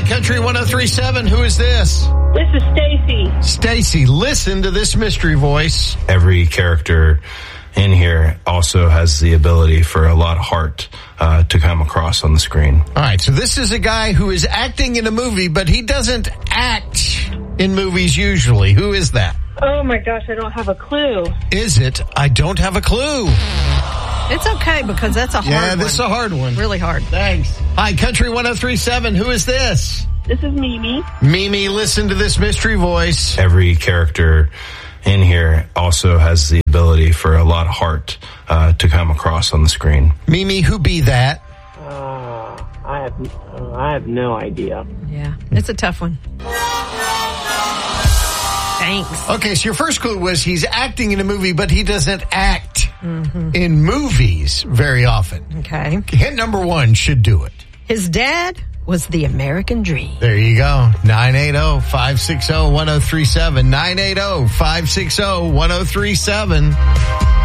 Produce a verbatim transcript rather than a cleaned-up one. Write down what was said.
Country one oh three point seven, who is this? This is Stacy. Stacy, listen to this mystery voice. Every character in here also has the ability for a lot of heart uh, to come across on the screen. All right, so this is a guy who is acting in a movie, but he doesn't act in movies usually. Who is that? Oh my gosh, I don't have a clue. Is it? I don't have a clue. It's okay because that's a hard yeah, one. this is a hard one. Really hard. Thanks. Hi, Country one oh three point seven. Who is this? This is Mimi. Mimi, listen to this mystery voice. Every character in here also has the ability for a lot of heart uh, to come across on the screen. Mimi, who be that? Uh, I have uh, I have no idea. Yeah, it's a tough one. Thanks. Okay, so your first clue was he's acting in a movie, but he doesn't act mm-hmm. in movies very often. Okay. Hint number one should do it. His dad was the American Dream. There you go. nine eight zero, five six zero, one zero three seven. nine eight zero, five six zero, one zero three seven.